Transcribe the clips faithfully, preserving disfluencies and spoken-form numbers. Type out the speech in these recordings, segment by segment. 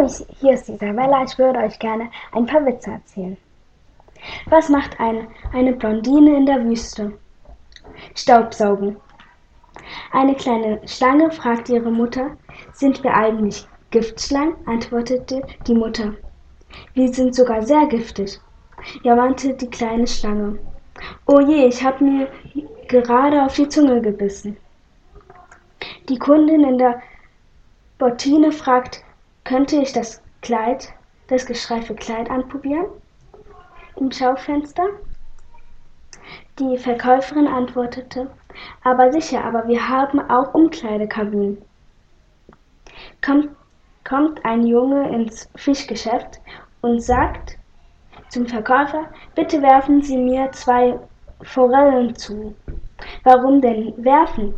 Hallo, ich, hier ist Isabella. Ich würde euch gerne ein paar Witze erzählen. Was macht ein, eine Blondine in der Wüste? Staubsaugen. Eine kleine Schlange fragte ihre Mutter, sind wir eigentlich Giftschlangen? Antwortete die Mutter. Wir sind sogar sehr giftig. Ja, meinte die kleine Schlange. Oh je, ich habe mir gerade auf die Zunge gebissen. Die Kundin in der Bottine fragt, könnte ich das Kleid, das gestreifte Kleid anprobieren? Im Schaufenster? Die Verkäuferin antwortete, aber sicher, aber wir haben auch Umkleidekabinen. Kommt, kommt ein Junge ins Fischgeschäft und sagt zum Verkäufer, bitte werfen Sie mir zwei Forellen zu. Warum denn werfen?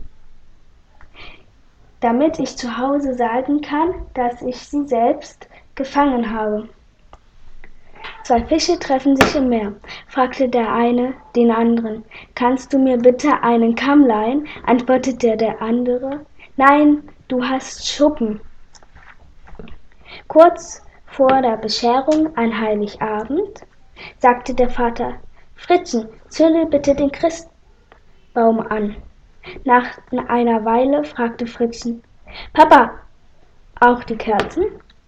Damit ich zu Hause sagen kann, dass ich sie selbst gefangen habe. Zwei Fische treffen sich im Meer, fragte der eine den anderen. Kannst du mir bitte einen Kamm leihen? Antwortete der andere. Nein, du hast Schuppen. Kurz vor der Bescherung an Heiligabend sagte der Vater, Fritzchen, zünde bitte den Christbaum an. Nach einer Weile fragte Fritzchen, Papa, auch die Kerzen?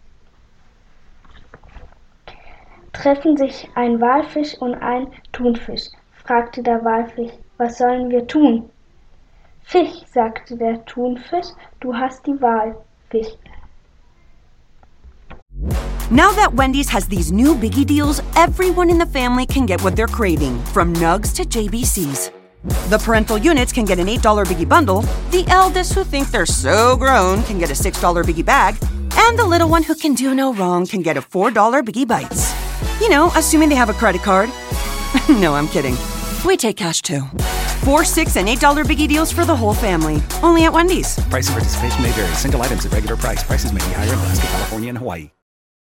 Treffen sich ein Walfisch und ein Thunfisch, fragte der Walfisch, was sollen wir tun? Fisch, sagte der Thunfisch, du hast die Wahl, Fisch. Now that Wendy's has these new biggie deals, everyone in the family can get what they're craving, from Nugs to J B Cs. The parental units can get an eight dollar Biggie Bundle, the eldest who think they're so grown can get a six dollar Biggie Bag, and the little one who can do no wrong can get a four dollar Biggie Bites. You know, assuming they have a credit card. No, I'm kidding. We take cash too. Four, six, and eight dollar Biggie deals for the whole family. Only at Wendy's. Price and participation may vary. Single items at regular price. Prices may be higher in Alaska, California, and Hawaii.